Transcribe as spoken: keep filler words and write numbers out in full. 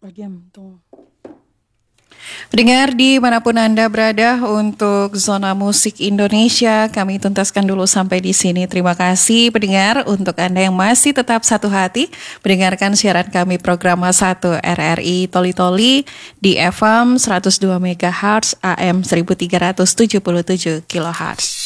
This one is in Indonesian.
game tuh. Pendengar dimanapun Anda berada, untuk Zona Musik Indonesia kami tuntaskan dulu sampai di sini. Terima kasih pendengar untuk Anda yang masih tetap satu hati mendengarkan siaran kami program satu R R I Toli Toli di F M seratus dua megahertz A M seribu tiga ratus tujuh puluh tujuh kilohertz.